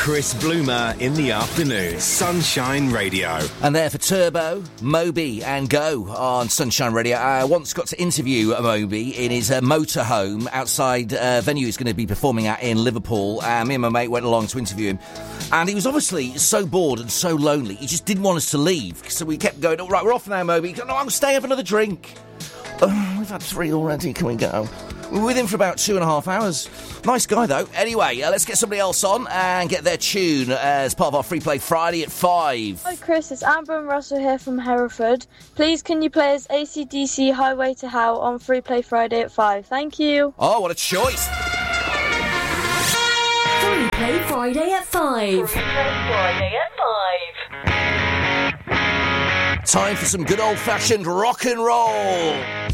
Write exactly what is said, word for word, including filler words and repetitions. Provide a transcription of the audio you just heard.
Chris Bloomer in the afternoon. Sunshine Radio. And there for Turbo, Moby and Go on Sunshine Radio. I once got to interview Moby in his uh, motorhome outside a venue he's going to be performing at in Liverpool. Uh, me and my mate went along to interview him. And he was obviously so bored and so lonely, he just didn't want us to leave. So we kept going, all right, we're off now, Moby. He goes, no, I'll stay, have another drink. Oh, we've had three already, can we go? We were with him for about two and a half hours. Nice guy, though. Anyway, uh, let's get somebody else on and get their tune uh, as part of our Free Play Friday at five. Hi, Chris. It's Amber and Russell here from Hereford. Please, can you play us A C D C Highway to Hell on Free Play Friday at five? Thank you. Oh, what a choice. Free Play Friday at five. Free Play Friday at five. Time for some good old-fashioned rock and roll.